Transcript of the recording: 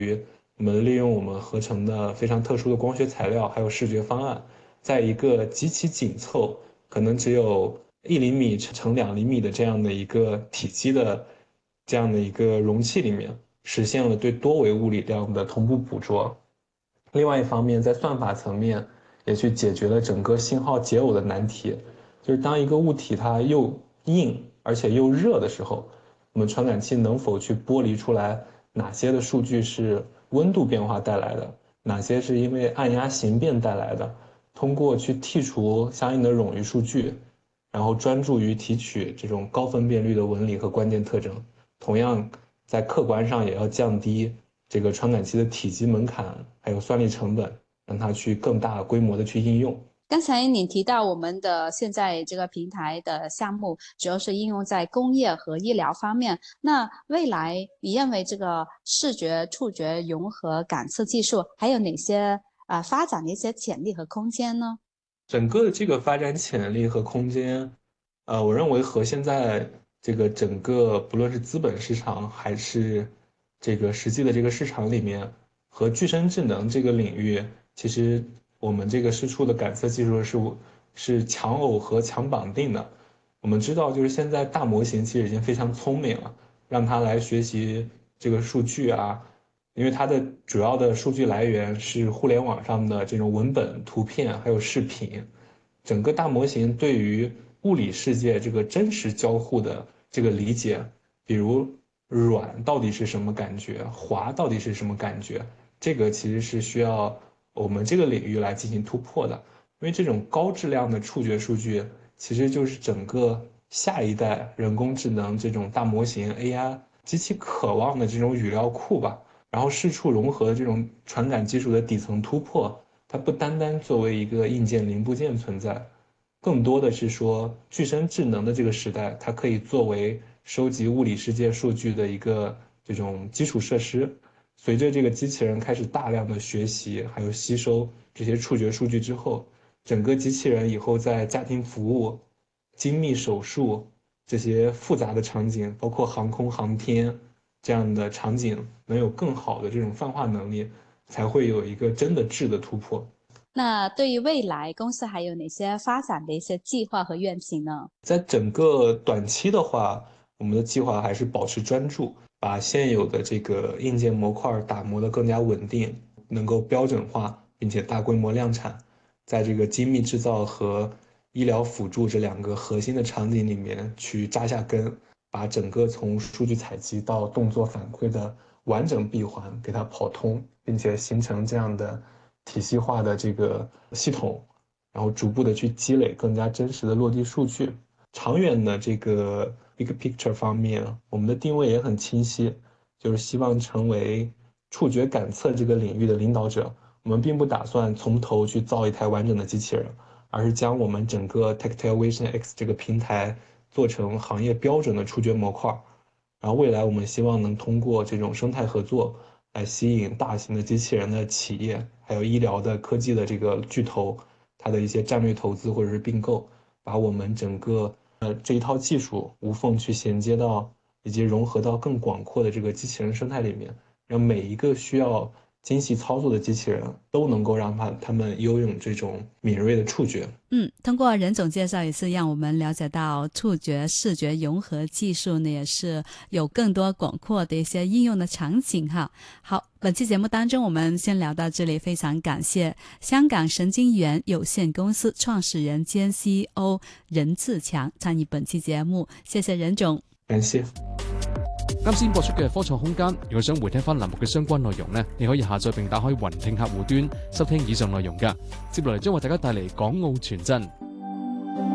我们利用我们合成的非常特殊的光学材料，还有视觉方案，在一个极其紧凑，可能只有1厘米乘2厘米的这样的一个体积的这样的一个容器里面，实现了对多维物理量的同步捕捉。另外一方面，在算法层面也去解决了整个信号解耦的难题，就是当一个物体它又硬而且又热的时候，我们传感器能否去剥离出来哪些的数据是温度变化带来的，哪些是因为按压形变带来的，通过去剔除相应的冗余数据，然后专注于提取这种高分辨率的纹理和关键特征，同样在客观上也要降低这个传感器的体积门槛，还有算力成本，让它去更大规模的去应用。 刚才你提到我们的现在这个平台的项目主要是应用在工业和医疗方面，那未来你认为这个视觉、触觉融合感测技术还有哪些发展的一些潜力和空间呢？ 整个的这个发展潜力和空间，我认为和现在这个整个不论是资本市场还是这个实际的这个市场里面，和具身智能这个领域，其实我们这个试出的感测技术是强耦合、强绑定的。我们知道，就是现在大模型其实已经非常聪明了，让它来学习这个数据啊，因为它的主要的数据来源是互联网上的这种文本、图片还有视频，整个大模型对于物理世界这个真实交互的这个理解，比如软到底是什么感觉，滑到底是什么感觉，这个其实是需要我们这个领域来进行突破的，因为这种高质量的触觉数据，其实就是整个下一代人工智能这种大模型 AI 极其渴望的这种语料库吧。然后视触融合的这种传感技术的底层突破，它不单单作为一个硬件零部件存在，更多的是说具身智能的这个时代，它可以作为收集物理世界数据的一个这种基础设施。随着这个机器人开始大量的学习，还有吸收这些触觉数据之后，整个机器人以后在家庭服务、精密手术这些复杂的场景，包括航空航天这样的场景，能有更好的这种泛化能力，才会有一个真的质的突破。 那对于未来公司还有哪些发展的一些计划和愿景呢？ 在整个短期的话，我们的计划还是保持专注，把现有的这个硬件模块打磨得更加稳定，能够标准化，并且大规模量产。在这个精密制造和医疗辅助这两个核心的场景里面去扎下根，把整个从数据采集到动作反馈的完整闭环给它跑通，并且形成这样的体系化的这个系统，然后逐步的去积累更加真实的落地数据。长远的这个 big picture 方面，我们的定位也很清晰，就是希望成为触觉感测这个领域的领导者。我们并不打算从头去造一台完整的机器人，而是将我们整个 Tactile Vision X 这个平台做成行业标准的触觉模块。然后未来我们希望能通过这种生态合作，来吸引大型的机器人的企业，还有医疗的科技的这个巨头，它的一些战略投资或者是并购，把我们整个这一套技术无缝去衔接到以及融合到更广阔的这个机器人生态里面，让每一个需要精细操作的机器人都能够让他们拥有这种敏锐的触觉。 通过任总介绍也是让我们了解到触觉视觉融合技术呢，也是有更多广阔的一些应用的场景哈。好，本期节目当中我们先聊到这里，非常感谢香港神经元有限公司创始人兼 CEO 任志強參與本期節目，謝謝任總。 感謝。 啱先播出嘅科創空間，如果想回聽翻欄目嘅相關內容呢，你可以下載並打開雲聽客戶端收聽以上內容㗎。接落嚟將為大家帶嚟港澳傳真。